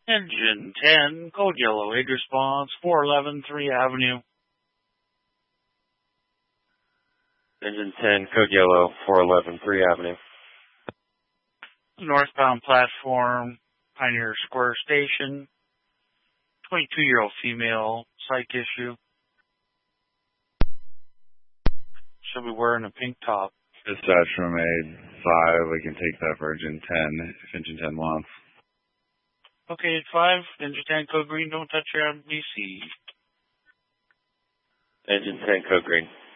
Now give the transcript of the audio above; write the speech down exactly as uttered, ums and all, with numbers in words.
Engine ten, code yellow, aid response, four eleven, three Avenue. Engine ten, code yellow, four eleven, three Avenue. Northbound platform, Pioneer Square Station. twenty-two-year-old female, psych issue. She'll be wearing a pink top. Dispatch from aid five, we can take that for engine ten, if engine ten wants. Okay, five, engine ten, code green, don't touch your M B C. Engine ten, code green.